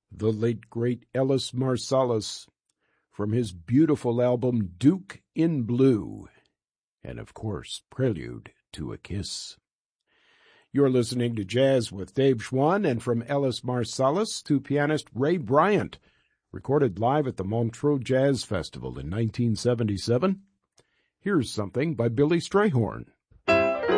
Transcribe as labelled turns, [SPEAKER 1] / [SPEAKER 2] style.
[SPEAKER 1] the late great Ellis Marsalis, from his beautiful album Duke in Blue, and of course, Prelude to a Kiss. You're listening to Jazz with Dave Schwann, and from Ellis Marsalis to pianist Ray Bryant, recorded live at the Montreux Jazz Festival in 1977. Here's something by Billy Strayhorn.